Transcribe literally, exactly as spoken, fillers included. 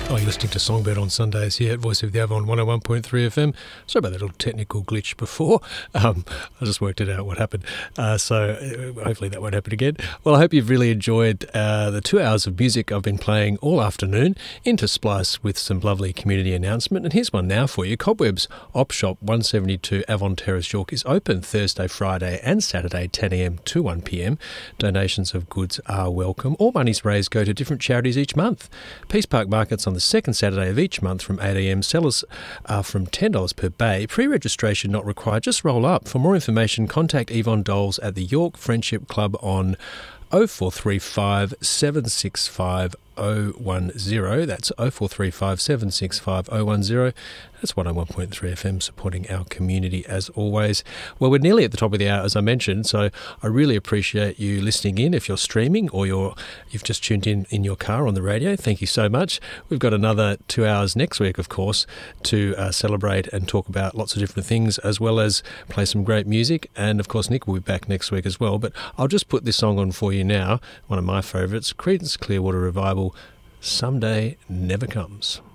Oh, you're listening to Songbird on Sundays here at Voice of the Avon one oh one point three F M. Sorry about that little technical glitch before. Um, I just worked it out what happened. Uh, so uh, hopefully that won't happen again. Well, I hope you've really enjoyed uh, the two hours of music I've been playing all afternoon, intersplice with some lovely community announcement. And here's one now for you. Cobwebs Op Shop one seventy-two Avon Terrace, York is open Thursday, Friday and Saturday ten a m to one p m. Donations of goods are welcome. All monies raised go to different charities each month. Peace Park Markets on the second Saturday of each month from eight a m. Sellers are from ten dollars per bay. Pre-registration not required. Just roll up. For more information, contact Yvonne Doles at the York Friendship Club on oh four three five, seven six five, oh one zero. That's oh four three five, seven six five, oh one zero. That's one oh one point three F M, supporting our community as always. Well, we're nearly at the top of the hour, as I mentioned, so I really appreciate you listening in. If you're streaming or you're, you've just tuned in in your car on the radio, thank you so much. We've got another two hours next week, of course, to uh, celebrate and talk about lots of different things, as well as play some great music. And, of course, Nick will be back next week as well. But I'll just put this song on for you now, one of my favourites, Creedence Clearwater Revival, Someday Never Comes.